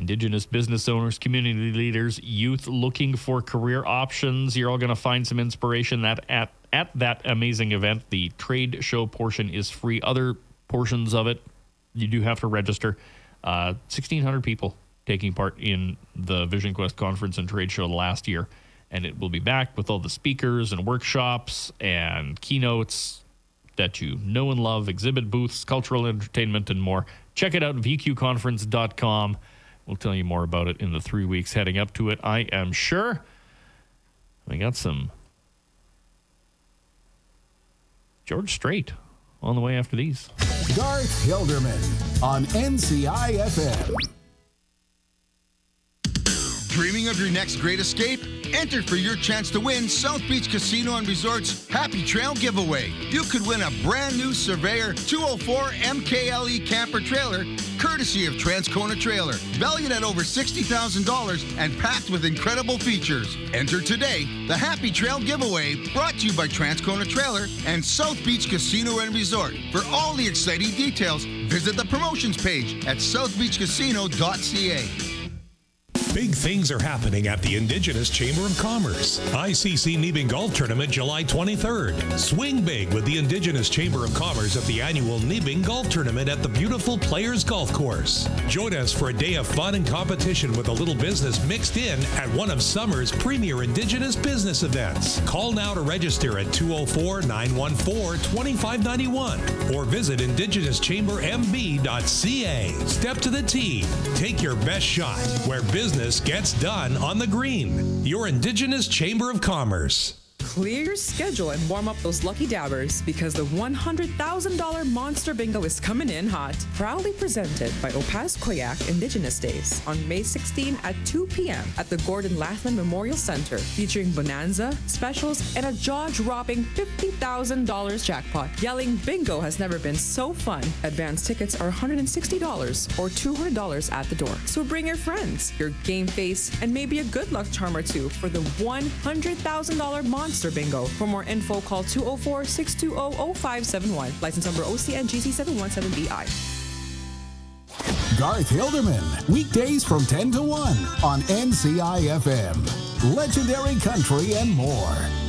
Indigenous business owners, community leaders, youth looking for career options. You're all going to find some inspiration at that amazing event. The trade show portion is free. Other portions of it, you do have to register. 1,600 people taking part in the Vision Quest conference and trade show last year. And it will be back with all the speakers and workshops and keynotes that you know and love, exhibit booths, cultural entertainment, and more. Check it out, vqconference.com. We'll tell you more about it in the 3 weeks heading up to it, I am sure. We got some George Strait on the way after these. Garth Hilderman on NCIFM. Dreaming of your next great escape? Enter for your chance to win South Beach Casino and Resort's Happy Trail Giveaway. You could win a brand new Surveyor 204 MKLE camper trailer, courtesy of Transcona Trailer, valued at over $60,000 and packed with incredible features. Enter today. The Happy Trail Giveaway, brought to you by Transcona Trailer and South Beach Casino and Resort. For all the exciting details, visit the promotions page at southbeachcasino.ca. Big things are happening at the Indigenous Chamber of Commerce. ICC Neebing Golf Tournament, July 23rd. Swing big with the Indigenous Chamber of Commerce at the annual Neebing Golf Tournament at the beautiful Players Golf Course. Join us for a day of fun and competition with a little business mixed in at one of summer's premier Indigenous business events. Call now to register at 204-914-2591 or visit indigenouschambermb.ca. Step to the tee. Take your best shot where business gets done on the green. Your Indigenous Chamber of Commerce. Clear your schedule and warm up those lucky dabbers because the $100,000 Monster Bingo is coming in hot. Proudly presented by Opaz Koyak Indigenous Days on May 16 at 2 p.m. at the Gordon Lathman Memorial Center, featuring bonanza, specials, and a jaw-dropping $50,000 jackpot. Yelling bingo has never been so fun. Advance tickets are $160 or $200 at the door. So bring your friends, your game face, and maybe a good luck charm or two for the $100,000 Monster Bingo. For more info, call 204-620-0571. License number OCNGC 717BI. Garth Hilderman, weekdays from 10 to 1 on NCIFM. Legendary country and more.